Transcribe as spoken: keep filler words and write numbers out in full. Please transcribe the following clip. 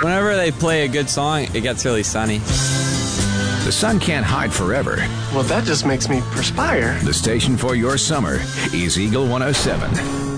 Whenever they play a good song, it gets really sunny. The sun can't hide forever. Well, that just makes me perspire. The station for your summer is Eagle one oh seven.